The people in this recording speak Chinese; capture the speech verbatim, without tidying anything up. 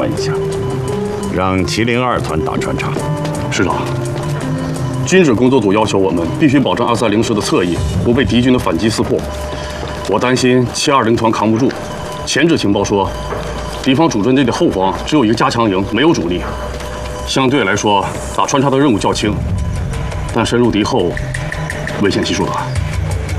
一下， 让麒麟二团打穿插。 师长，军事工作组要求我们必须保证二三零师的侧翼不被敌军的反击撕破。我担心七二零团扛不住。前置情报说，敌方主阵地的后方只有一个加强营，没有主力。相对来说，打穿插的任务较轻，但深入敌后，危险系数大。